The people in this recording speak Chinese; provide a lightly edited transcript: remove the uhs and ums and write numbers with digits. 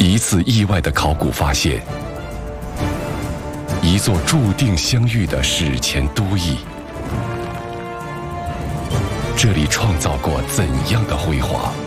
一次意外的考古发现，一座注定相遇的史前都邑，这里创造过怎样的辉煌？